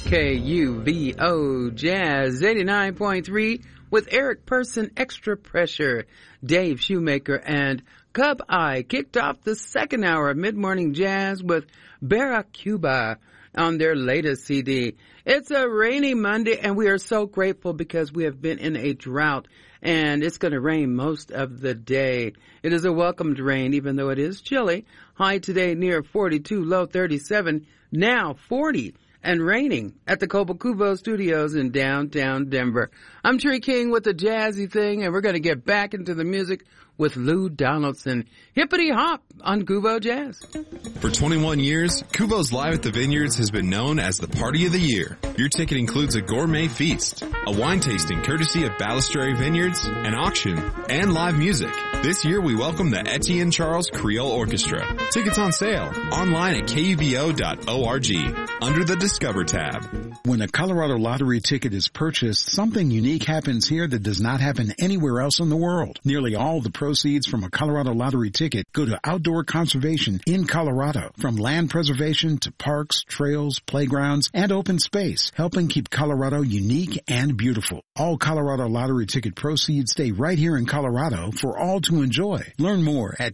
KUVO Jazz 89.3 with Eric Person, Extra Pressure, Dave Shoemaker, and Cub Eye kicked off the second hour of Mid-Morning Jazz with Barracuda on their latest CD. It's a rainy Monday, and we are so grateful because we have been in a drought, and it's going to rain most of the day. It is a welcomed rain, even though it is chilly. High today near 42, low 37, now 40. And raining at the Kobokubo Studios in downtown Denver. I'm Tree King with the jazzy thing, and we're going to get back into the music with Lou Donaldson. Hippity hop on Kubo Jazz. For 21 years, Kubo's Live at the Vineyards has been known as the party of the year. Your ticket includes a gourmet feast, a wine tasting courtesy of Balistrary Vineyards, an auction, and live music. This year we welcome the Etienne Charles Creole Orchestra. Tickets on sale online at kubo.org under the Discover tab. When a Colorado Lottery ticket is purchased, something unique happens here that does not happen anywhere else in the world. Nearly all the proceeds from a Colorado Lottery ticket go to outdoor conservation in Colorado, from land preservation to parks, trails, playgrounds, and open space, helping keep Colorado unique and beautiful. All Colorado Lottery ticket proceeds stay right here in Colorado for all to enjoy. Learn more at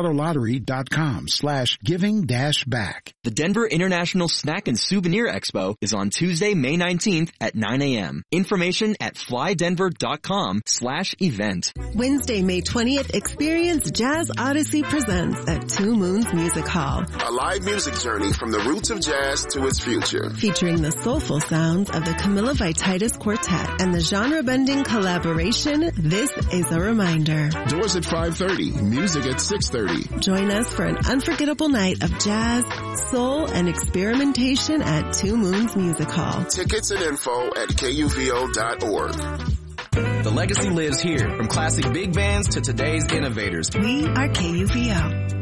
coloradolottery.com/giving-back. The Denver International Snack and Souvenir Expo is on Tuesday, May 19th at 9 a.m. Information at flydenver.com/event. Wednesday, May 20th, experience Jazz Odyssey Presents at Two Moons Music Hall. A live music journey from the roots of jazz to its future. Featuring the soulful sounds of the Camilla Vititis Quartet and the genre-bending collaboration, This Is a Reminder. Doors at 5:30, music at 6:30. Join us for an unforgettable night of jazz, soul, and experimentation at Two Moons Music Hall. Tickets and info at kuvo.org. The legacy lives here, from classic big bands to today's innovators. We are KUVO.